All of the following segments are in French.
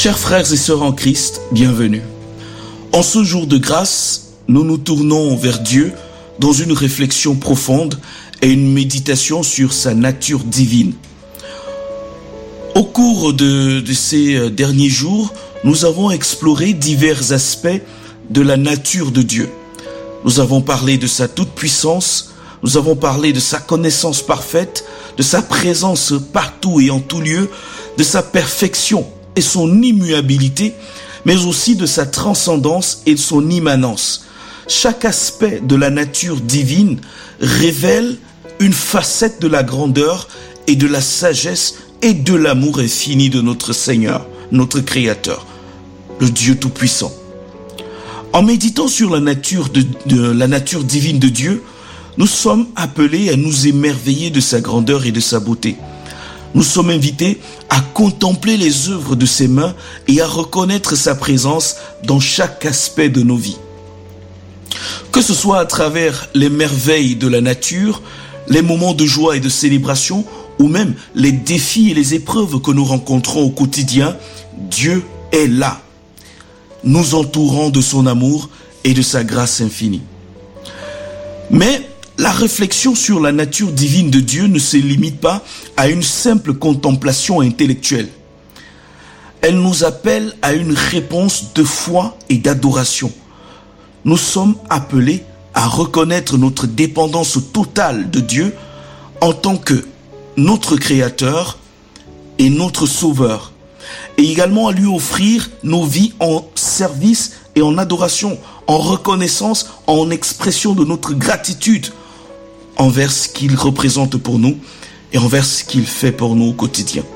Chers frères et sœurs en Christ, bienvenue. En ce jour de grâce, nous nous tournons vers Dieu dans une réflexion profonde et une méditation sur sa nature divine. Au cours de ces derniers jours, nous avons exploré divers aspects de la nature de Dieu. Nous avons parlé de sa toute-puissance, nous avons parlé de sa connaissance parfaite, de sa présence partout et en tout lieu, de sa perfection et son immuabilité, mais aussi de sa transcendance et de son immanence. Chaque aspect de la nature divine révèle une facette de la grandeur et de la sagesse et de l'amour infini de notre Seigneur, notre Créateur, le Dieu Tout-Puissant. En méditant sur la nature la nature divine de Dieu, nous sommes appelés à nous émerveiller de sa grandeur et de sa beauté. Nous sommes invités à contempler les œuvres de ses mains et à reconnaître sa présence dans chaque aspect de nos vies. Que ce soit à travers les merveilles de la nature, les moments de joie et de célébration, ou même les défis et les épreuves que nous rencontrons au quotidien, Dieu est là, nous entourant de son amour et de sa grâce infinie. Mais la réflexion sur la nature divine de Dieu ne se limite pas à une simple contemplation intellectuelle. Elle nous appelle à une réponse de foi et d'adoration. Nous sommes appelés à reconnaître notre dépendance totale de Dieu en tant que notre Créateur et notre Sauveur, et également à lui offrir nos vies en service et en adoration, en reconnaissance, en expression de notre gratitude envers ce qu'il représente pour nous et envers ce qu'il fait pour nous au quotidien.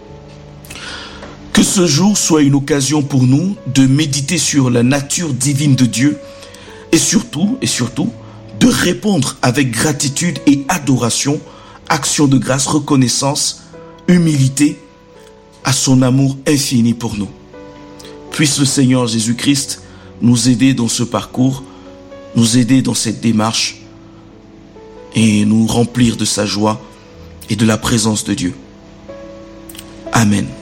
Que ce jour soit une occasion pour nous de méditer sur la nature divine de Dieu et surtout, de répondre avec gratitude et adoration, action de grâce, reconnaissance, humilité à son amour infini pour nous. Puisse le Seigneur Jésus-Christ nous aider dans ce parcours, nous aider dans cette démarche et nous remplir de sa joie et de la présence de Dieu. Amen.